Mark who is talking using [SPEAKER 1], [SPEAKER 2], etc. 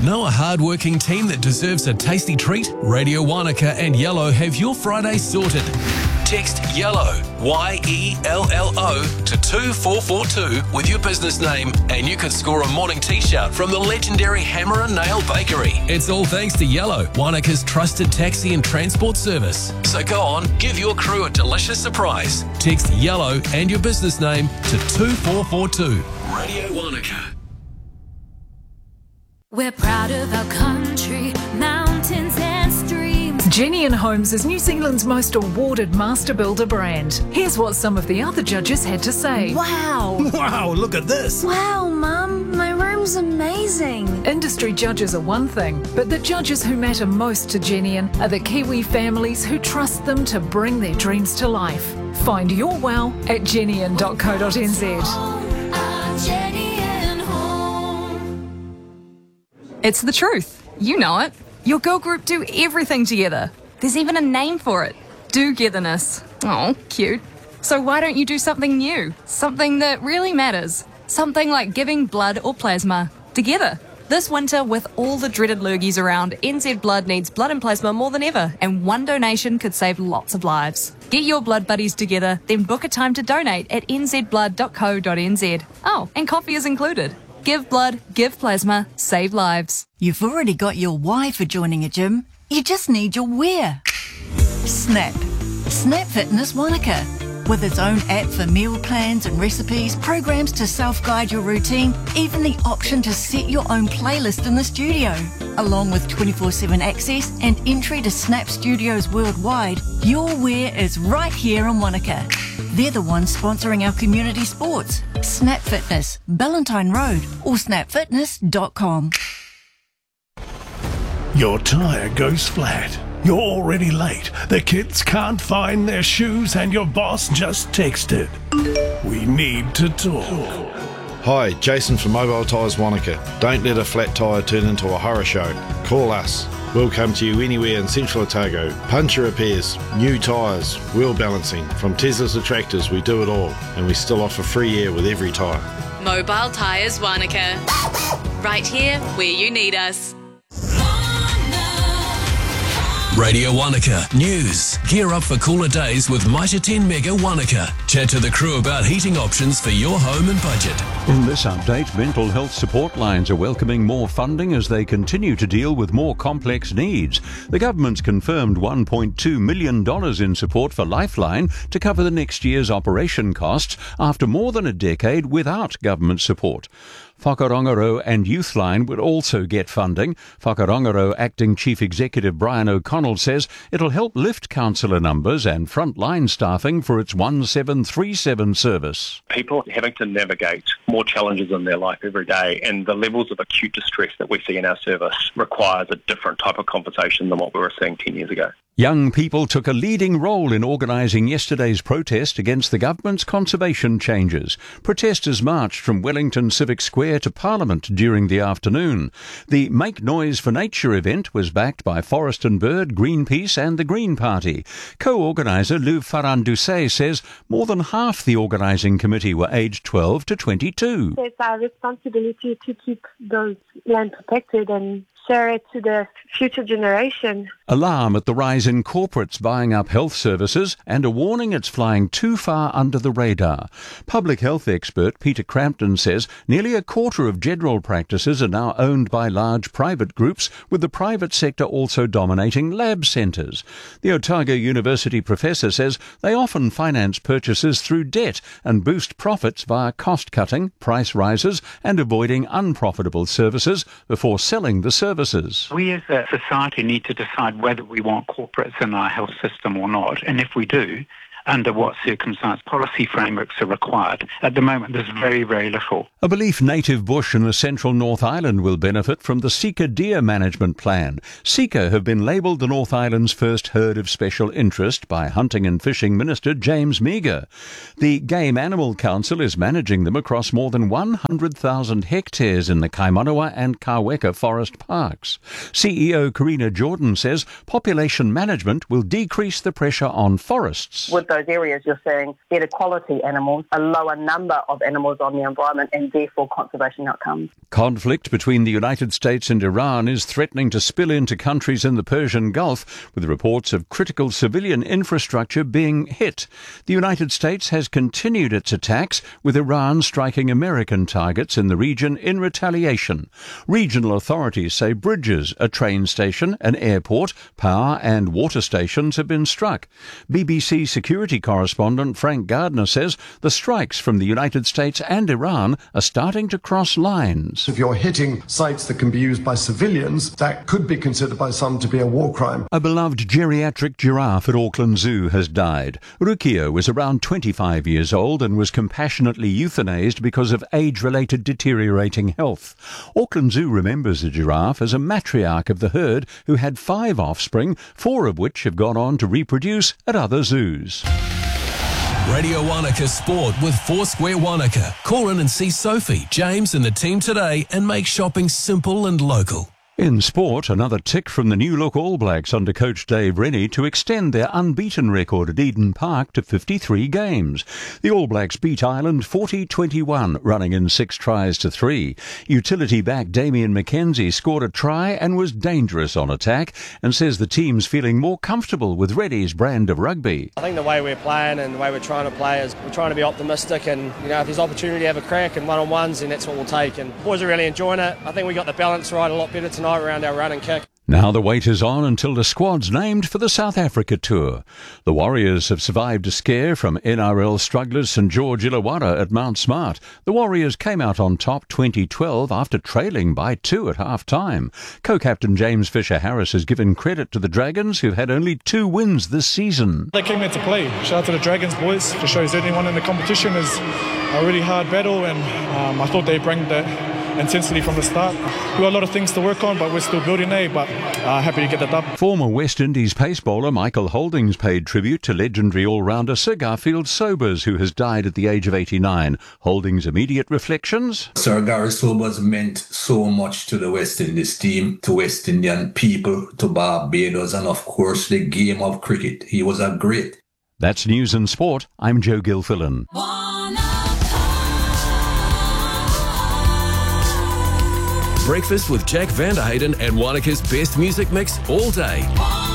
[SPEAKER 1] Know a hard-working team that deserves a tasty treat? Radio Wanaka and Yellow have your Friday sorted. Text YELLOW, YELLO, to 24442 with your business name and you could score a morning t-shirt from the legendary Hammer and Nail Bakery. It's all thanks to Yellow, Wanaka's trusted taxi and transport service. So go on, give your crew a delicious surprise. Text YELLOW and your business name to 2442. Radio Wanaka.
[SPEAKER 2] We're proud of our country, mountains and streams.
[SPEAKER 3] Jenny & Homes is New Zealand's most awarded master builder brand. Here's what some of the other judges had to say.
[SPEAKER 4] Wow!
[SPEAKER 5] Wow, look at this!
[SPEAKER 4] Wow, Mum, my room's amazing.
[SPEAKER 3] Industry judges are one thing, but the judges who matter most to Jenny are the Kiwi families who trust them to bring their dreams to life. Find your wow at jennyan.co.nz.
[SPEAKER 6] It's the truth. You know it. Your girl group do everything together. There's even a name for it. Do-getherness. Oh, cute. So why don't you do something new? Something that really matters. Something like giving blood or plasma together. This winter, with all the dreaded lurgies around, NZ Blood needs blood and plasma more than ever, and one donation could save lots of lives. Get your blood buddies together, then book a time to donate at nzblood.co.nz. Oh, and coffee is included. Give blood, give plasma, save lives.
[SPEAKER 7] You've already got your why for joining a gym. You just need your where. Snap. Snap Fitness Wanaka. With its own app for meal plans and recipes, programs to self-guide your routine, even the option to set your own playlist in the studio. Along with 24/7 access and entry to Snap Studios worldwide, your where is right here in Wanaka. They're the ones sponsoring our community sports. Snap Fitness, Ballantine Road, or snapfitness.com.
[SPEAKER 5] Your tyre goes flat. You're already late. The kids can't find their shoes and your boss just texted. We need to talk.
[SPEAKER 8] Hi, Jason from Mobile Tyres Wanaka. Don't let a flat tyre turn into a horror show. Call us. We'll come to you anywhere in Central Otago. Puncture repairs, new tyres, wheel balancing. From Teslas to tractors, we do it all. And we still offer free air with every tyre.
[SPEAKER 9] Mobile Tyres Wanaka. Right here where you need us.
[SPEAKER 1] Radio Wanaka News. Gear up for cooler days with Mitre 10 Mega Wanaka. Chat to the crew about heating options for your home and budget.
[SPEAKER 10] In this update, mental health support lines are welcoming more funding as they continue to deal with more complex needs. The government's confirmed $1.2 million in support for Lifeline to cover the next year's operation costs after more than a decade without government support. Whakarongaro and Youthline would also get funding. Whakarongaro Acting Chief Executive Brian O'Connell says it'll help lift counsellor numbers and frontline staffing for its 1737 service.
[SPEAKER 11] People having to navigate more challenges in their life every day, and the levels of acute distress that we see in our service requires a different type of conversation than what we were seeing 10 years ago.
[SPEAKER 10] Young people took a leading role in organising yesterday's protest against the government's conservation changes. Protesters marched from Wellington Civic Square to Parliament during the afternoon. The Make Noise for Nature event was backed by Forest and Bird, Greenpeace and the Green Party. Co-organiser Lou Farandouce says more than half the organising committee were aged 12 to 22.
[SPEAKER 12] It's our responsibility to keep those land protected and share it to the future generation.
[SPEAKER 10] Alarm at the rise in corporates buying up health services and a warning it's flying too far under the radar. Public health expert Peter Crampton says nearly a quarter of general practices are now owned by large private groups, with the private sector also dominating lab centres. The Otago University professor says they often finance purchases through debt and boost profits via cost-cutting, price rises and avoiding unprofitable services before selling the services.
[SPEAKER 13] We as a society need to decide whether we want corporates in our health system or not, and if we do, under what circumstance policy frameworks are required. At the moment, there's very, very little.
[SPEAKER 10] A belief native bush in the central North Island will benefit from the Sika Deer Management Plan. Sika have been labelled the North Island's first herd of special interest by Hunting and Fishing Minister James Meagher. The Game Animal Council is managing them across more than 100,000 hectares in the Kaimanawa and Kaweka forest parks. CEO Karina Jordan says population management will decrease the pressure on forests.
[SPEAKER 14] With those areas, you're seeing better quality animals, a lower number of animals on the environment, and therefore conservation outcomes.
[SPEAKER 10] Conflict between the United States and Iran is threatening to spill into countries in the Persian Gulf, with reports of critical civilian infrastructure being hit. The United States has continued its attacks, with Iran striking American targets in the region in retaliation. Regional authorities say bridges, a train station, an airport, power and water stations have been struck. BBC security correspondent Frank Gardner says the strikes from the United States and Iran are starting to cross lines.
[SPEAKER 15] If you're hitting sites that can be used by civilians, that could be considered by some to be a war crime.
[SPEAKER 10] A beloved geriatric giraffe at Auckland Zoo has died. Rukio was around 25 years old and was compassionately euthanized because of age-related deteriorating health. Auckland Zoo remembers the giraffe as a matriarch of the herd who had 5 offspring, 4 of which have gone on to reproduce at other zoos.
[SPEAKER 1] Radio Wanaka Sport with Foursquare Wanaka. Call in and see Sophie, James and the team today and make shopping simple and local.
[SPEAKER 10] In sport, another tick from the new-look All Blacks under coach Dave Rennie to extend their unbeaten record at Eden Park to 53 games. The All Blacks beat Ireland 40-21, running in 6 tries to 3. Utility back Damien McKenzie scored a try and was dangerous on attack, and says the team's feeling more comfortable with Rennie's brand of rugby.
[SPEAKER 16] I think the way we're playing and the way we're trying to play is we're trying to be optimistic, and if there's opportunity to have a crack and one-on-ones, then that's what we'll take. And boys are really enjoying it. I think we got the balance right a lot better tonight around our run and kick.
[SPEAKER 10] Now the wait is on until the squad's named for the South Africa tour. The Warriors have survived a scare from NRL strugglers St George Illawarra at Mount Smart. The Warriors came out on top 2012 after trailing by 2 at half-time. Co-captain James Fisher-Harris has given credit to the Dragons, who've had only 2 wins this season.
[SPEAKER 17] They came here to play. Shout out to the Dragons boys for showing anyone in the competition is a really hard battle, and I thought they bring that intensity from the start. We've got a lot of things to work on, but we're still building there, but happy to get that done.
[SPEAKER 10] Former West Indies pace bowler Michael Holdings paid tribute to legendary all-rounder Sir Garfield Sobers, who has died at the age of 89. Holdings' immediate reflections?
[SPEAKER 18] Sir Gary Sobers meant so much to the West Indies team, to West Indian people, to Barbados, and of course the game of cricket. He was a great.
[SPEAKER 10] That's News and Sport. I'm Joe Gilfillan.
[SPEAKER 1] Breakfast with Jack Vanderheyden and Wanaka's best music mix all day.